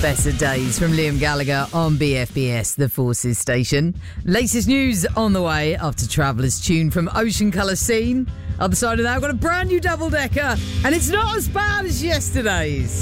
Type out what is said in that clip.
Better Days from Liam Gallagher on BFBS, the Forces station. Latest news on the way after Traveller's Tune from Ocean Colour Scene. Other side of that, I've got a brand new double-decker, and it's not as bad as yesterday's.